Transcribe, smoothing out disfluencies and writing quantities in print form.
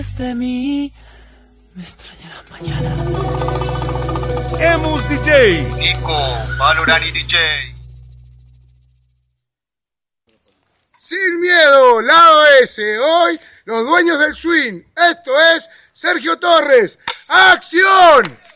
De mí, me extrañarás mañana. Emus DJ. Nico, Valorani DJ. Sin miedo, lado S. Hoy, los dueños del swing. Esto es Sergio Torres. ¡Acción!